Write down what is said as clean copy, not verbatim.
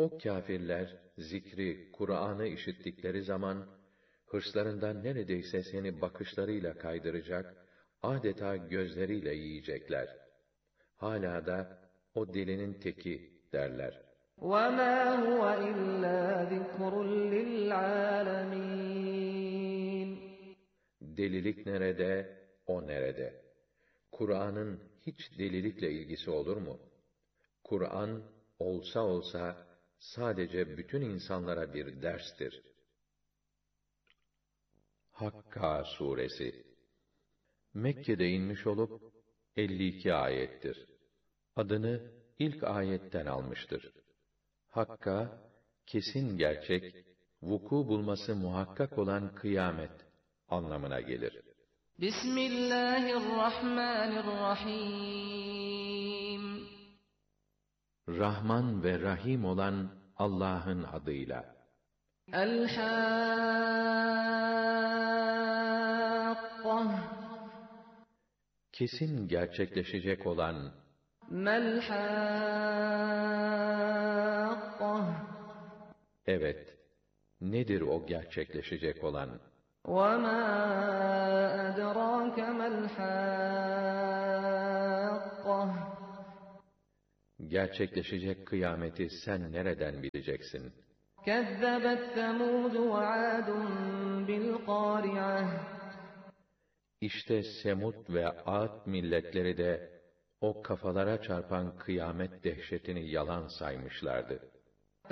O kâfirler, zikri, Kur'an'ı işittikleri zaman, hırslarından neredeyse seni bakışlarıyla kaydıracak, adeta gözleriyle yiyecekler. Hala da, o delinin teki derler. وَمَا هُوَ إِلَّا ذِكْرٌ لِلْعَالَمِينَ Delilik nerede, o nerede? Kur'an'ın hiç delilikle ilgisi olur mu? Kur'an, olsa olsa, sadece bütün insanlara bir derstir. Hakka suresi Mekke'de inmiş olup 52 ayettir. Adını ilk ayetten almıştır. Hakka, kesin gerçek, vuku bulması muhakkak olan kıyamet anlamına gelir. Bismillahirrahmanirrahim. Rahman ve Rahim olan Allah'ın adıyla. El-Hakkah. Kesin gerçekleşecek olan. Mel-Hakkah. Evet, nedir o gerçekleşecek olan? وَمَا أَدْرَاكَ مَا الْحَاقَّةُ Gerçekleşecek kıyameti sen nereden bileceksin? كَذَّبَتْ ثَمُودُ وَعَادٌ بِالْقَارِعَةِ İşte Semud ve Ad milletleri de o kafalara çarpan kıyamet dehşetini yalan saymışlardı.